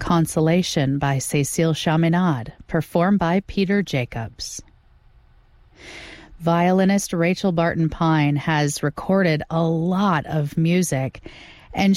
Consolation by Cécile Chaminade, performed by Peter Jacobs. Violinist Rachel Barton Pine has recorded a lot of music,